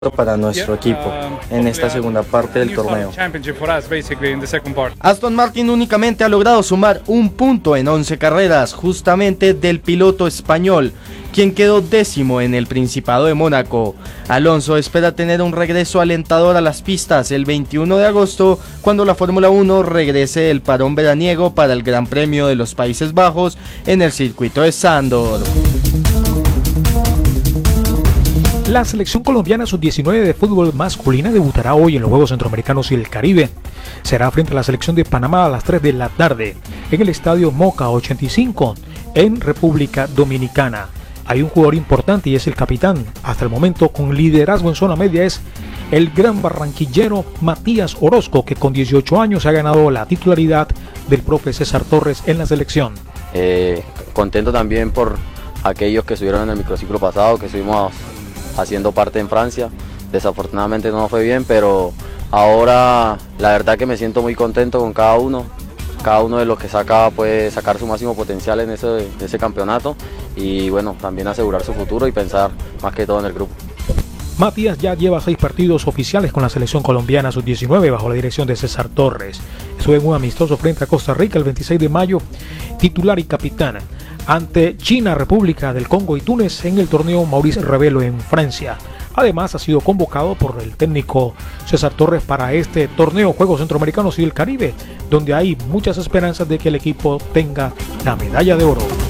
para nuestro equipo en esta segunda parte del torneo. Aston Martin únicamente ha logrado sumar un punto en 11 carreras, justamente del piloto español, quien quedó 10º en el Principado de Mónaco. Alonso espera tener un regreso alentador a las pistas el 21 de agosto, cuando la Fórmula 1 regrese del parón veraniego para el Gran Premio de los Países Bajos en el circuito de Zandvoort. La selección colombiana sub-19 de fútbol masculina debutará hoy en los Juegos Centroamericanos y el Caribe. Será frente a la selección de Panamá a las 3 de la tarde en el estadio Moca 85 en República Dominicana. Hay un jugador importante y es el capitán, hasta el momento con liderazgo en zona media, es el gran barranquillero Matías Orozco, que con 18 años ha ganado la titularidad del profe César Torres en la selección. Contento también por aquellos que estuvieron en el microciclo pasado, que estuvimos haciendo parte en Francia. Desafortunadamente no fue bien, pero ahora la verdad que me siento muy contento con cada uno de los que puede sacar su máximo potencial en ese campeonato, y bueno, también asegurar su futuro y pensar más que todo en el grupo. Matías ya lleva 6 partidos oficiales con la selección colombiana sub-19 bajo la dirección de César Torres. Estuvo en un amistoso frente a Costa Rica el 26 de mayo, titular y capitán, ante China, República del Congo y Túnez en el torneo Maurice Revelo en Francia. Además, ha sido convocado por el técnico César Torres para este torneo Juegos Centroamericanos y del Caribe, donde hay muchas esperanzas de que el equipo tenga la medalla de oro.